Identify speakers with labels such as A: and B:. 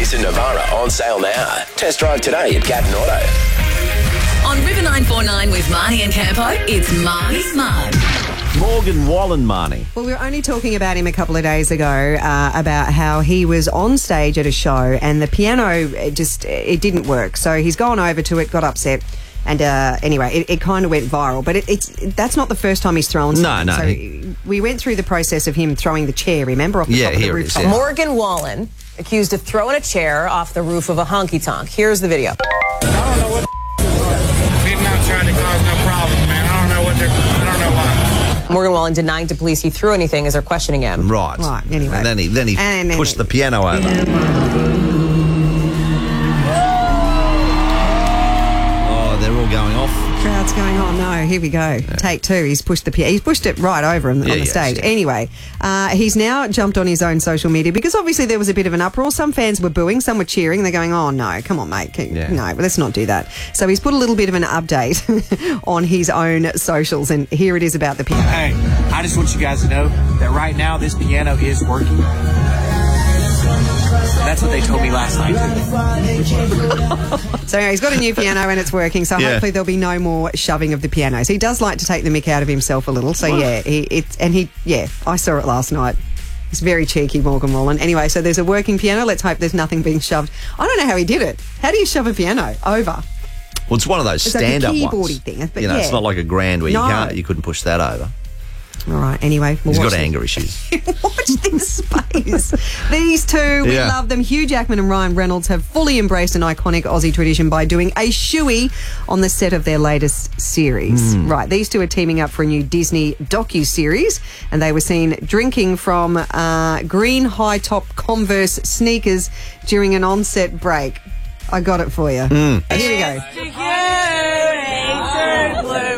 A: Lexus Navara on sale now. Test drive today at Cat Auto.
B: On River 949 with Marnie and Campo, it's Marnie's Mug.
C: Morgan Wallen, Marnie.
D: Well, we were only talking about him a couple of days ago about how he was on stage at a show and the piano it didn't work. So he's gone over to it, got upset. And anyway, it kind of went viral. But that's not the first time he's thrown something.
C: No.
D: So we went through the process of him throwing the chair, remember, off the top of the rooftop.
E: Morgan Wallen accused of throwing a chair off the roof of a honky-tonk. Here's the video.
F: I don't know what he's not trying to cause no problem, man. I don't know why.
E: Morgan Wallen denying to police he threw anything as they're questioning him.
C: Right.
D: Anyway.
C: And then he pushed the piano over. Oh, they're all going off.
D: Crowd's going on. No, here we go. Yeah. Take two. He's pushed he's pushed it right over him on the stage. Yeah. Anyway, he's now jumped on his own social media because obviously there was a bit of an uproar. Some fans were booing, some were cheering. They're going, "Oh no, come on, mate, no, let's not do that." So he's put a little bit of an update on his own socials, and here it is about the piano.
G: Hey, I just want you guys to know that right now this piano is working. That's what they told me last night.
D: So anyway, he's got a new piano and it's working, so hopefully there'll be no more shoving of the piano. So he does like to take the mick out of himself a little. So I saw it last night. It's very cheeky, Morgan Wallen. Anyway, so there's a working piano. Let's hope there's nothing being shoved. I don't know how he did it. How do you shove a piano over?
C: Well, it's one of those stand-up
D: like a
C: ones.
D: keyboardy thing. But
C: it's not like a grand where you couldn't push that over.
D: All right, anyway.
C: He's got anger issues.
D: Watch this space. These two, we love them. Hugh Jackman and Ryan Reynolds have fully embraced an iconic Aussie tradition by doing a shoey on the set of their latest series. Right, these two are teaming up for a new Disney docu-series, and they were seen drinking from green high-top Converse sneakers during an on-set break. I got it for you. Here we go.